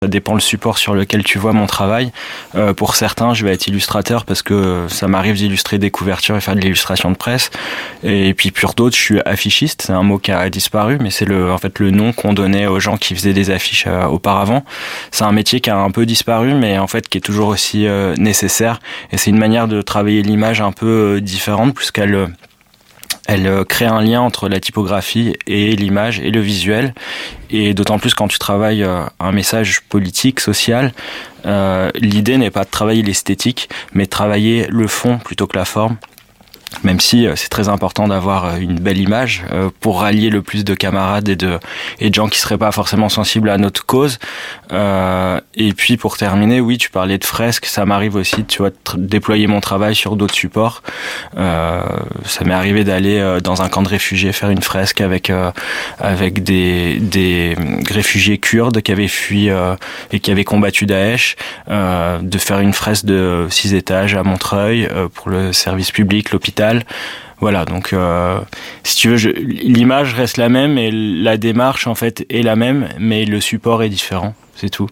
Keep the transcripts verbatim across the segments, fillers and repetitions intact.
Ça dépend le support sur lequel tu vois mon travail. Euh, pour certains, je vais être illustrateur parce que ça m'arrive d'illustrer des couvertures et faire de l'illustration de presse. Et puis pour d'autres, je suis affichiste. C'est un mot qui a disparu, mais c'est le, en fait, le nom qu'on donnait aux gens qui faisaient des affiches euh, auparavant. C'est un métier qui a un peu disparu, mais en fait qui est toujours aussi euh, nécessaire. Et c'est une manière de travailler l'image un peu euh, différente, puisqu'elle euh, Elle crée un lien entre la typographie et l'image et le visuel. Et d'autant plus quand tu travailles un message politique, social, euh, l'idée n'est pas de travailler l'esthétique, mais de travailler le fond plutôt que la forme. Même si c'est très important d'avoir une belle image pour rallier le plus de camarades et de, et de gens qui seraient pas forcément sensibles à notre cause. Euh, et puis pour terminer, oui, tu parlais de fresques, ça m'arrive aussi, tu vois, de déployer mon travail sur d'autres supports. Euh, ça m'est arrivé d'aller dans un camp de réfugiés faire une fresque avec euh, avec des des réfugiés kurdes qui avaient fui euh, et qui avaient combattu Daesh, euh, de faire une fresque de six étages à Montreuil euh, pour le service public, l'hôpital. Voilà, donc euh, si tu veux, je, l'image reste la même et la démarche en fait est la même, mais le support est différent, c'est tout.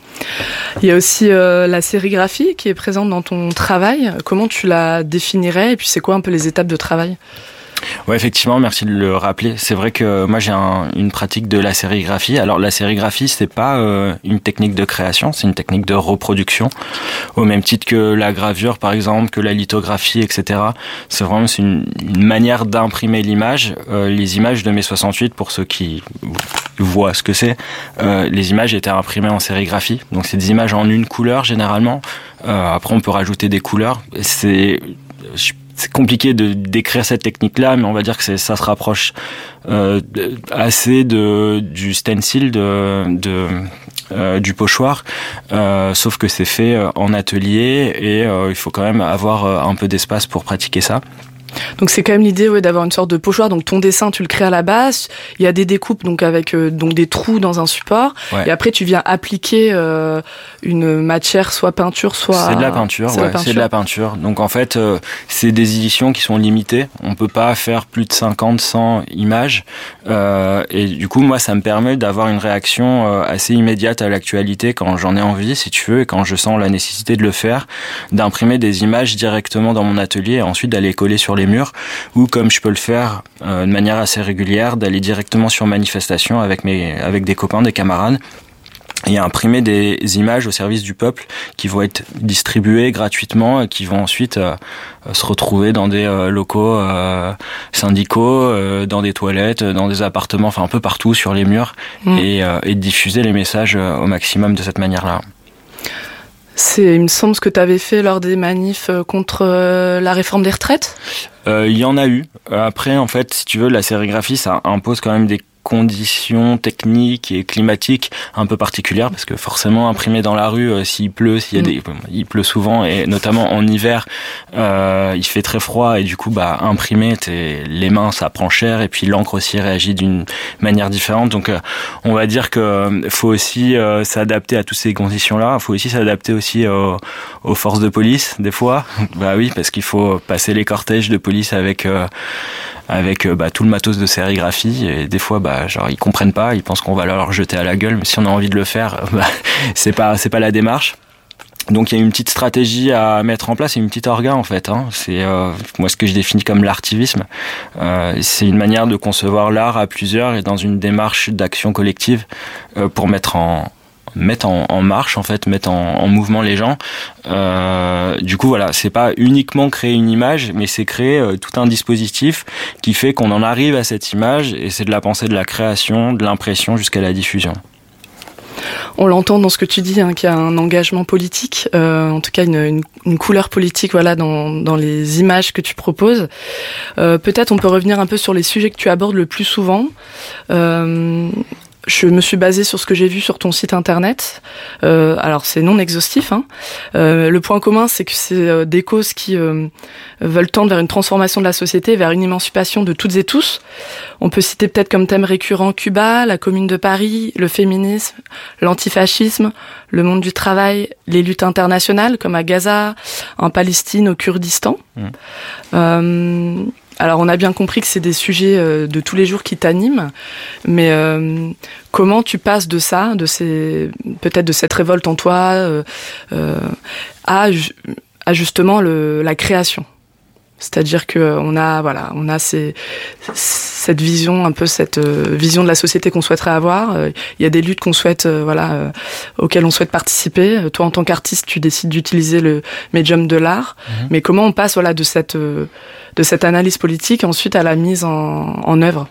Il y a aussi euh, la sérigraphie qui est présente dans ton travail. Comment tu la définirais et puis c'est quoi un peu les étapes de travail ? Ouais, effectivement, merci de le rappeler. C'est vrai que moi j'ai un, une pratique de la sérigraphie. Alors la sérigraphie, c'est pas euh, une technique de création, c'est une technique de reproduction, au même titre que la gravure, par exemple, que la lithographie, et cetera. C'est vraiment c'est une, une manière d'imprimer l'image. Euh, les images de mai soixante-huit, pour ceux qui voient ce que c'est, euh, les images étaient imprimées en sérigraphie. Donc c'est des images en une couleur généralement. Euh, après, on peut rajouter des couleurs. C'est je C'est compliqué de décrire cette technique-là, mais on va dire que c'est, ça se rapproche euh, assez de du stencil, de, de euh, du pochoir, euh, sauf que c'est fait en atelier et euh, il faut quand même avoir un peu d'espace pour pratiquer ça. Donc c'est quand même l'idée ouais, d'avoir une sorte de pochoir. Donc ton dessin, tu le crées à la base. Il y a des découpes donc avec euh, donc des trous dans un support. Ouais. Et après tu viens appliquer euh, une matière, soit peinture, soit. C'est de la peinture. C'est, ouais, c'est de la peinture. Donc en fait, euh, c'est des éditions qui sont limitées. On peut pas faire plus de cinquante, cent images. Euh, et du coup, moi, ça me permet d'avoir une réaction euh, assez immédiate à l'actualité quand j'en ai envie, si tu veux, et quand je sens la nécessité de le faire, d'imprimer des images directement dans mon atelier et ensuite d'aller coller sur les murs, ou comme je peux le faire euh, de manière assez régulière, d'aller directement sur manifestation avec mes avec des copains, des camarades, et imprimer des images au service du peuple qui vont être distribuées gratuitement et qui vont ensuite euh, se retrouver dans des euh, locaux euh, syndicaux, euh, dans des toilettes, dans des appartements, enfin un peu partout sur les murs, mmh. et, euh, et diffuser les messages euh, au maximum de cette manière-là. C'est, il me semble, ce que tu avais fait lors des manifs contre euh, la réforme des retraites ? Euh, il y en a eu. Après, en fait, si tu veux, la sérigraphie, ça impose quand même des conditions techniques et climatiques un peu particulières, parce que forcément imprimer dans la rue, euh, s'il pleut, s'il y a des, il pleut souvent, et notamment en hiver, euh, il fait très froid, et du coup, bah, imprimer, t'es, les mains, ça prend cher, et puis l'encre aussi réagit d'une manière différente. Donc, euh, on va dire que euh, faut aussi euh, s'adapter à toutes ces conditions-là. Il faut aussi s'adapter aussi aux, aux forces de police, des fois. Bah oui, parce qu'il faut passer les cortèges de police avec euh, avec bah, tout le matos de sérigraphie, et des fois bah genre ils comprennent pas, ils pensent qu'on va leur jeter à la gueule, mais si on a envie de le faire, bah, c'est pas c'est pas la démarche. Donc il y a une petite stratégie à mettre en place, et une petite orga en fait, hein. C'est euh, moi ce que je définis comme l'artivisme. Euh, c'est une manière de concevoir l'art à plusieurs et dans une démarche d'action collective euh, pour mettre en mettre en, en marche en fait, mettre en, en mouvement les gens. Euh, du coup voilà, c'est pas uniquement créer une image, mais c'est créer euh, tout un dispositif qui fait qu'on en arrive à cette image, et c'est de la pensée de la création, de l'impression jusqu'à la diffusion. On l'entend dans ce que tu dis, hein, qu'il y a un engagement politique, euh, en tout cas une, une, une couleur politique, voilà, dans, dans les images que tu proposes. Euh, peut-être on peut revenir un peu sur les sujets que tu abordes le plus souvent. Euh, Je me suis basée sur ce que j'ai vu sur ton site internet. Euh, alors c'est non exhaustif, hein. Euh, le point commun, c'est que c'est euh, des causes qui euh, veulent tendre vers une transformation de la société, vers une émancipation de toutes et tous. On peut citer peut-être comme thème récurrent Cuba, la Commune de Paris, le féminisme, l'antifascisme, le monde du travail, les luttes internationales comme à Gaza, en Palestine, au Kurdistan. Mmh. Euh, alors on a bien compris que c'est des sujets euh, de tous les jours qui t'animent, mais euh, comment tu passes de ça, de ces, peut-être de cette révolte en toi, euh, euh, à, à justement le, la création? C'est-à-dire que on a, voilà, on a ces, cette vision, un peu cette euh, vision de la société qu'on souhaiterait avoir. Il euh, y a des luttes qu'on souhaite, euh, voilà, euh, auxquelles on souhaite participer. Toi, en tant qu'artiste, tu décides d'utiliser le médium de l'art. Mmh. Mais comment on passe, voilà, de cette euh, de cette analyse politique ensuite à la mise en, en œuvre?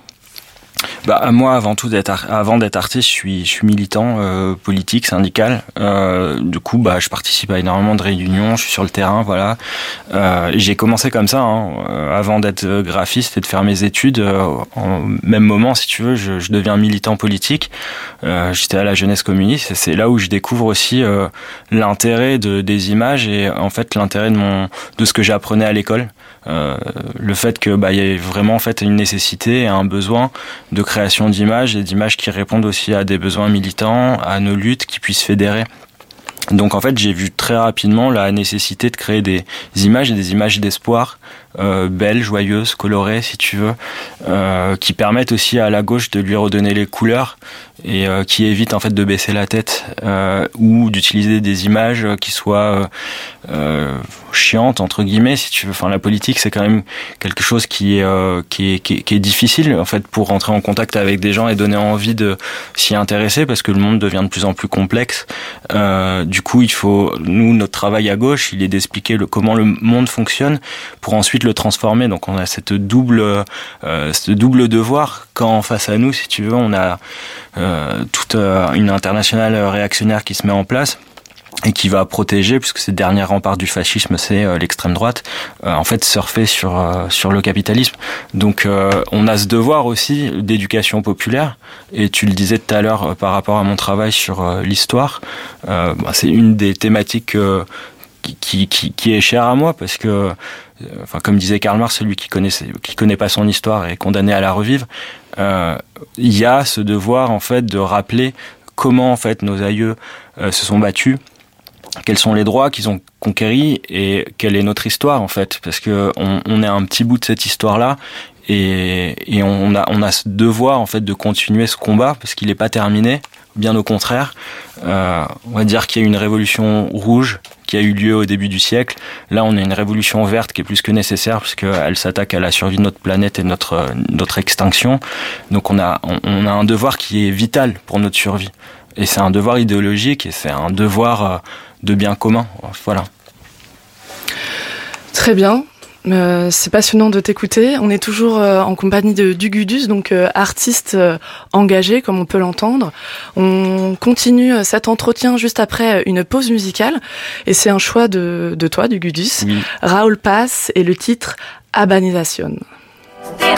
Bah moi, avant tout d'être ar- avant d'être artiste, je suis je suis militant euh, politique, syndical. Euh, du coup, bah je participe à énormément de réunions, je suis sur le terrain, voilà. Euh, j'ai commencé comme ça, hein, euh, avant d'être graphiste et de faire mes études. Euh, en même moment, si tu veux, je, je deviens militant politique. Euh, j'étais à la jeunesse communiste et c'est là où je découvre aussi euh, l'intérêt de des images et en fait l'intérêt de mon de ce que j'apprenais à l'école. Euh, le fait que bah il y ait vraiment en fait une nécessité et un besoin de création d'images et d'images qui répondent aussi à des besoins militants, à nos luttes qui puissent fédérer. Donc en fait, j'ai vu très rapidement la nécessité de créer des images et des images d'espoir, euh, belles, joyeuses, colorées, si tu veux, euh, qui permettent aussi à la gauche de lui redonner les couleurs et euh, qui évitent en fait de baisser la tête euh, ou d'utiliser des images qui soient euh, euh, chiantes entre guillemets, si tu veux. Enfin, la politique, c'est quand même quelque chose qui est, euh, qui est qui est qui est difficile en fait pour rentrer en contact avec des gens et donner envie de s'y intéresser parce que le monde devient de plus en plus complexe. Euh, du coup, il faut nous notre travail à gauche, il est d'expliquer le, comment le monde fonctionne pour ensuite le transformer. Donc, on a cette double euh, ce double devoir quand face à nous, si tu veux, on a euh, toute euh, une internationale réactionnaire qui se met en place et qui va protéger, puisque c'est le dernier rempart du fascisme, c'est euh, l'extrême droite, euh, en fait surfer sur euh, sur le capitalisme. Donc euh, on a ce devoir aussi d'éducation populaire, et tu le disais tout à l'heure euh, par rapport à mon travail sur euh, l'histoire, euh, bah, c'est une des thématiques euh, qui, qui qui est chère à moi, parce que euh, enfin comme disait Karl Marx, celui qui connaît qui connaît pas son histoire est condamné à la revivre. Euh, il y a ce devoir en fait de rappeler comment en fait nos aïeux euh, se sont battus, quels sont les droits qu'ils ont conquéris et quelle est notre histoire en fait, parce que on, on est un petit bout de cette histoire-là et, et on a on a ce devoir en fait de continuer ce combat parce qu'il n'est pas terminé, bien au contraire. Euh, on va dire qu'il y a une révolution rouge qui a eu lieu au début du siècle. Là, on a une révolution verte qui est plus que nécessaire parce qu'elle s'attaque à la survie de notre planète et notre notre extinction. Donc on a on, on a un devoir qui est vital pour notre survie. Et c'est un devoir idéologique et c'est un devoir de bien commun. Voilà. Très bien. Euh, c'est passionnant de t'écouter. On est toujours euh, en compagnie de Dugudus, donc euh, artiste euh, engagé, comme on peut l'entendre. On continue euh, cet entretien juste après une pause musicale. Et c'est un choix de, de toi, Dugudus. Oui. Raoul Paz et le titre Abanization. Deja